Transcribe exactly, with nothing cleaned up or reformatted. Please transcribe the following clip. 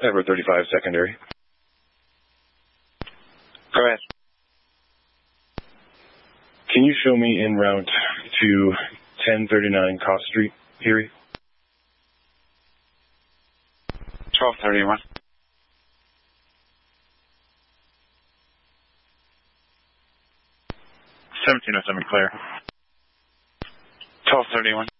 Edward thirty-five, secondary. Go ahead. Can you show me en route to ten thirty-nine Cost Street, Erie? twelve thirty-one. seventeen oh seven, clear. twelve thirty-one.